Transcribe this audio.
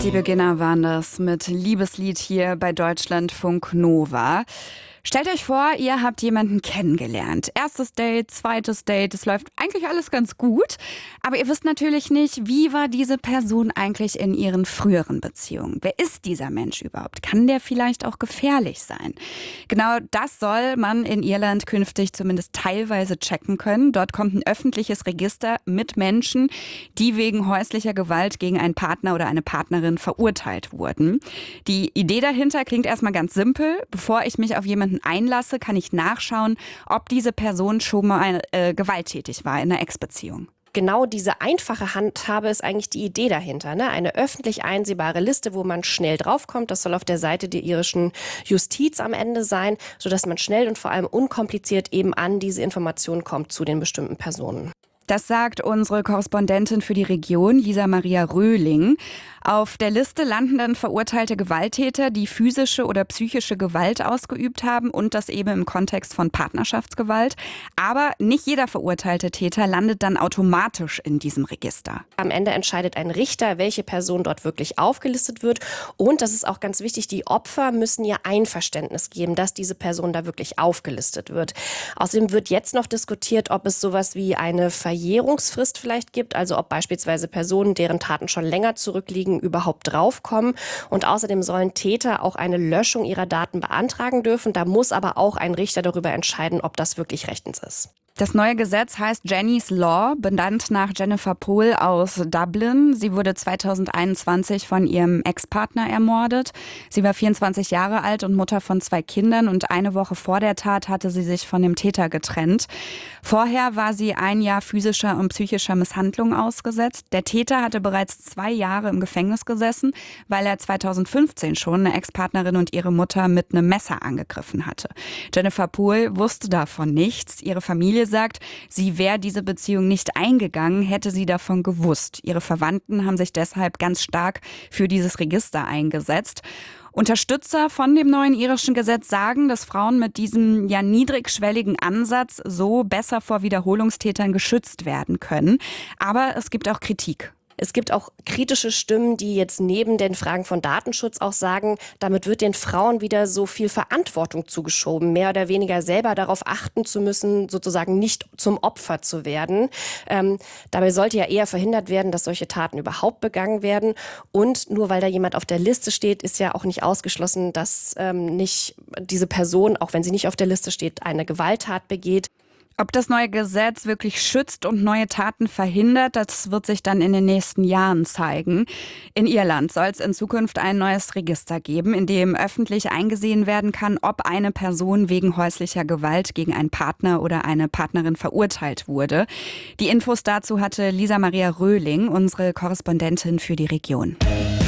Die Beginner waren das mit Liebeslied hier bei Deutschlandfunk Nova. Stellt euch vor, ihr habt jemanden kennengelernt. Erstes Date, zweites Date, es läuft eigentlich alles ganz gut. Aber ihr wisst natürlich nicht, wie war diese Person eigentlich in ihren früheren Beziehungen? Wer ist dieser Mensch überhaupt? Kann der vielleicht auch gefährlich sein? Genau das soll man in Irland künftig zumindest teilweise checken können. Dort kommt ein öffentliches Register mit Menschen, die wegen häuslicher Gewalt gegen einen Partner oder eine Partnerin verurteilt wurden. Die Idee dahinter klingt erstmal ganz simpel. Bevor ich mich auf jemanden einlasse, kann ich nachschauen, ob diese Person schon mal gewalttätig war in einer Ex-Beziehung. Genau diese einfache Handhabe ist eigentlich die Idee dahinter. Ne? Eine öffentlich einsehbare Liste, wo man schnell draufkommt. Das soll auf der Seite der irischen Justiz am Ende sein, sodass man schnell und vor allem unkompliziert eben an diese Informationen kommt zu den bestimmten Personen. Das sagt unsere Korrespondentin für die Region, Lisa Maria Röhling. Auf der Liste landen dann verurteilte Gewalttäter, die physische oder psychische Gewalt ausgeübt haben und das eben im Kontext von Partnerschaftsgewalt. Aber nicht jeder verurteilte Täter landet dann automatisch in diesem Register. Am Ende entscheidet ein Richter, welche Person dort wirklich aufgelistet wird. Und das ist auch ganz wichtig, die Opfer müssen ihr Einverständnis geben, dass diese Person da wirklich aufgelistet wird. Außerdem wird jetzt noch diskutiert, ob es sowas wie eine Verjährungsfrist vielleicht gibt, also ob beispielsweise Personen, deren Taten schon länger zurückliegen, überhaupt draufkommen. Und außerdem sollen Täter auch eine Löschung ihrer Daten beantragen dürfen. Da muss aber auch ein Richter darüber entscheiden, ob das wirklich rechtens ist. Das neue Gesetz heißt Jenny's Law, benannt nach Jennifer Poole aus Dublin. Sie wurde 2021 von ihrem Ex-Partner ermordet. Sie war 24 Jahre alt und Mutter von 2 Kindern und eine Woche vor der Tat hatte sie sich von dem Täter getrennt. Vorher war sie 1 Jahr physischer und psychischer Misshandlung ausgesetzt. Der Täter hatte bereits 2 Jahre im Gefängnis gesessen, weil er 2015 schon eine Ex-Partnerin und ihre Mutter mit einem Messer angegriffen hatte. Jennifer Poole wusste davon nichts. Ihre Familie sagt, sie wäre diese Beziehung nicht eingegangen, hätte sie davon gewusst. Ihre Verwandten haben sich deshalb ganz stark für dieses Register eingesetzt. Unterstützer von dem neuen irischen Gesetz sagen, dass Frauen mit diesem ja niedrigschwelligen Ansatz so besser vor Wiederholungstätern geschützt werden können. Aber es gibt auch Kritik. Es gibt auch kritische Stimmen, die jetzt neben den Fragen von Datenschutz auch sagen, damit wird den Frauen wieder so viel Verantwortung zugeschoben, mehr oder weniger selber darauf achten zu müssen, sozusagen nicht zum Opfer zu werden. Dabei sollte ja eher verhindert werden, dass solche Taten überhaupt begangen werden. Und nur weil da jemand auf der Liste steht, ist ja auch nicht ausgeschlossen, dass nicht diese Person, auch wenn sie nicht auf der Liste steht, eine Gewalttat begeht. Ob das neue Gesetz wirklich schützt und neue Taten verhindert, das wird sich dann in den nächsten Jahren zeigen. In Irland soll es in Zukunft ein neues Register geben, in dem öffentlich eingesehen werden kann, ob eine Person wegen häuslicher Gewalt gegen einen Partner oder eine Partnerin verurteilt wurde. Die Infos dazu hatte Lisa Maria Röhling, unsere Korrespondentin für die Region.